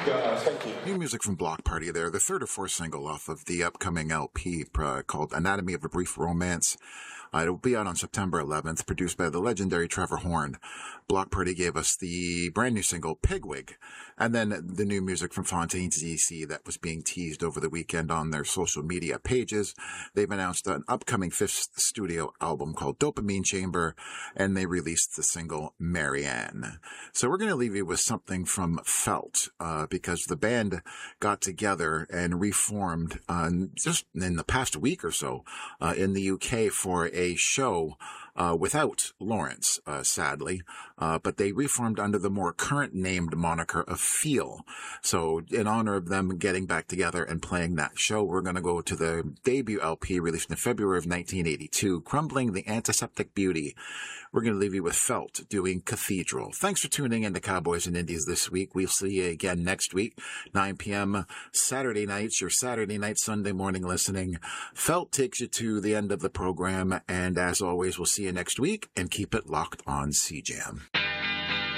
Thank you. New music from Block Party there, the third or fourth single off of the upcoming LP called Anatomy of a Brief Romance. It will be out on September 11th, produced by the legendary Trevor Horn. Block Party gave us the brand new single, Pigwig, and then the new music from Fontaines DC that was being teased over the weekend on their social media pages. They've announced an upcoming fifth studio album called Dopamine Chamber, and they released the single Marianne. So we're going to leave you with something from Felt, because the band got together and reformed just in the past week or so in the UK for a show without Lawrence, sadly, but they reformed under the more current named moniker of Feel. So in honor of them getting back together and playing that show, we're going to go to the debut LP released in February of 1982, Crumbling the Antiseptic Beauty. We're going to leave you with Felt doing Cathedral. Thanks for tuning in to Cowboys and Indies this week. We'll see you again next week, 9 p.m. Saturday nights, your Saturday night, Sunday morning listening. Felt takes you to the end of the program, and as always, we'll see you next week, and keep it locked on CJAM.